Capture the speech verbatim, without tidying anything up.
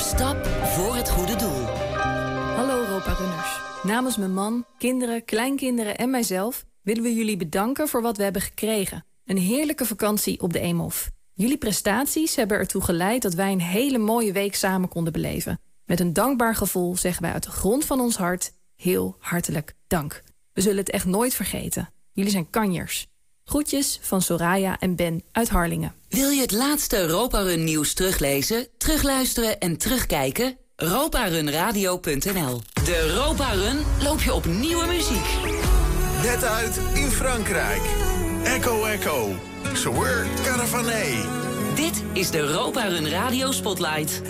stap voor het goede doel. Hallo Europa-runners. Namens mijn man, kinderen, kleinkinderen en mijzelf willen we jullie bedanken voor wat we hebben gekregen. Een heerlijke vakantie op de Eemhof. Jullie prestaties hebben ertoe geleid dat wij een hele mooie week samen konden beleven. Met een dankbaar gevoel zeggen wij uit de grond van ons hart heel hartelijk dank. We zullen het echt nooit vergeten. Jullie zijn kanjers. Groetjes van Soraya en Ben uit Harlingen. Wil je het laatste Europa-Run nieuws teruglezen, terugluisteren en terugkijken? Europarunradio punt n l. De Europa-Run loop je op nieuwe muziek. Net uit in Frankrijk. Echo Echo. Sour Caravanet. Dit is de Europa-Run Radio Spotlight.